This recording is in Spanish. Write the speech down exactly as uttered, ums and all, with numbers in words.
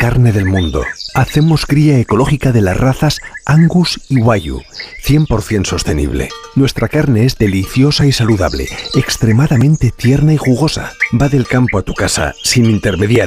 carne del mundo. Hacemos cría ecológica de las razas Angus y Wagyu, cien por ciento sostenible. Nuestra carne es deliciosa y saludable, extremadamente tierna y jugosa. Va del campo a tu casa, sin intermediarios.